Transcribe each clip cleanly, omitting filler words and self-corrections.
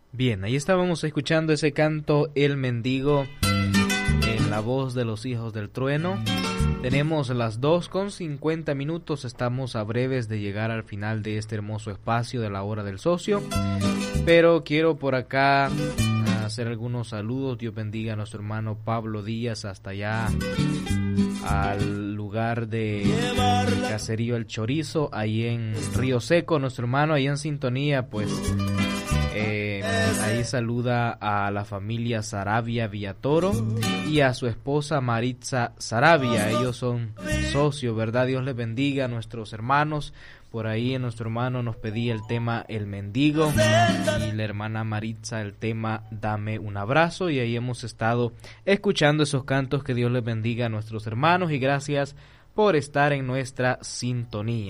Bien, ahí estábamos escuchando ese canto El Mendigo en la voz de los Hijos del Trueno. Tenemos las 2:50, estamos a breves de llegar al final de este hermoso espacio de la hora del socio, pero quiero por acá hacer algunos saludos. Dios bendiga a nuestro hermano Pablo Díaz hasta allá al lugar de Caserío El Chorizo, ahí en Río Seco, nuestro hermano ahí en sintonía, pues ahí saluda a la familia Saravia Villatoro y a su esposa Maritza Saravia. Ellos son socios, ¿verdad? Dios les bendiga a nuestros hermanos. Por ahí nuestro hermano nos pedía el tema El Mendigo y la hermana Maritza el tema Dame un abrazo, y ahí hemos estado escuchando esos cantos. Que Dios les bendiga a nuestros hermanos y gracias por estar en nuestra sintonía.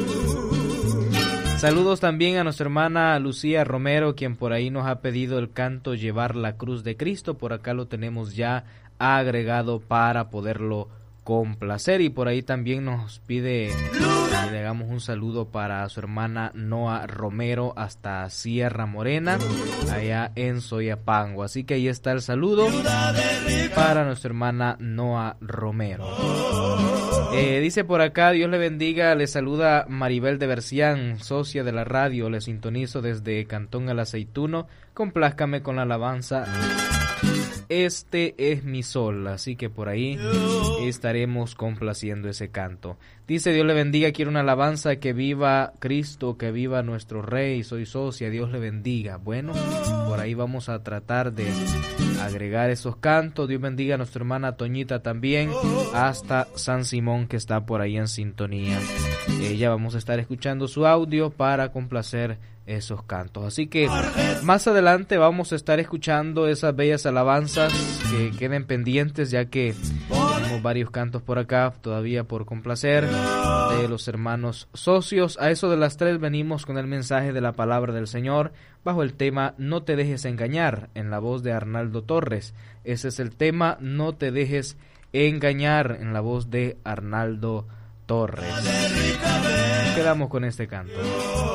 Saludos también a nuestra hermana Lucía Romero, quien por ahí nos ha pedido el canto Llevar la Cruz de Cristo. Por acá lo tenemos ya agregado para poderlo complacer, y por ahí también nos pide que le hagamos un saludo para su hermana Noa Romero hasta Sierra Morena, allá en Soyapango. Así que ahí está el saludo para nuestra hermana Noa Romero. Dice por acá, Dios le bendiga, le saluda Maribel de Bercián, socia de la radio, le sintonizo desde Cantón El Aceituno, complázcame con la alabanza Este es mi sol. Así que por ahí estaremos complaciendo ese canto. Dice, Dios le bendiga, quiero una alabanza, que viva Cristo, que viva nuestro Rey, soy socia, Dios le bendiga. Bueno, por ahí vamos a tratar de agregar esos cantos. Dios bendiga a nuestra hermana Toñita también, hasta San Simón, que está por ahí en sintonía. Ya vamos a estar escuchando su audio para complacer esos cantos. Así que más adelante vamos a estar escuchando esas bellas alabanzas, que queden pendientes, ya que tenemos varios cantos por acá todavía por complacer de los hermanos socios. A eso de las 3 venimos con el mensaje de la palabra del Señor bajo el tema No te dejes engañar, en la voz de Arnaldo Torres. Ese es el tema, No te dejes engañar, en la voz de Arnaldo Torres. Quedamos con este canto.